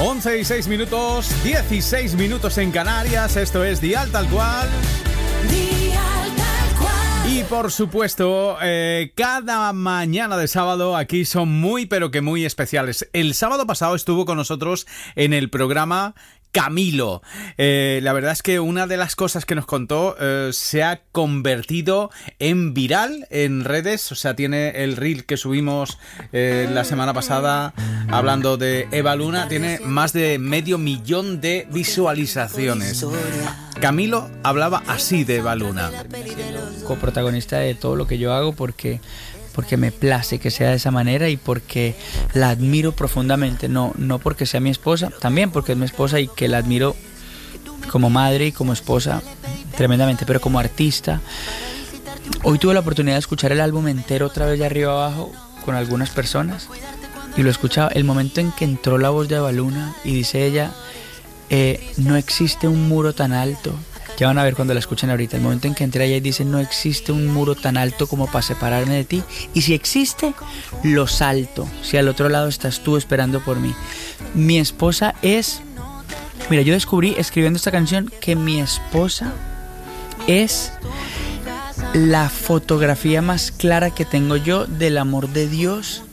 11:06, 16 minutos en Canarias. Esto es Dial Tal Cual. Y por supuesto, cada mañana de sábado aquí son muy pero que muy especiales. El sábado pasado estuvo con nosotros en el programa Camilo. La verdad es que una de las cosas que nos contó se ha convertido en viral en redes. O sea, tiene el reel que subimos la semana pasada hablando de Eva Luna. Tiene más de 500.000 de visualizaciones. Camilo hablaba así de Eva Luna. Coprotagonista de todo lo que yo hago porque me place que sea de esa manera y porque la admiro profundamente, no porque sea mi esposa, también porque es mi esposa y que la admiro como madre y como esposa tremendamente, pero como artista. Hoy tuve la oportunidad de escuchar el álbum entero otra vez de arriba abajo con algunas personas y lo escuchaba, el momento en que entró la voz de Eva Luna y dice ella, no existe un muro tan alto. Ya van a ver cuando la escuchen ahorita. El momento en que entré allá y dice, no existe un muro tan alto como para separarme de ti. Y si existe, lo salto. Si al otro lado estás tú esperando por mí. Mi esposa es... Mira, yo descubrí escribiendo esta canción que mi esposa es la fotografía más clara que tengo yo del amor de Dios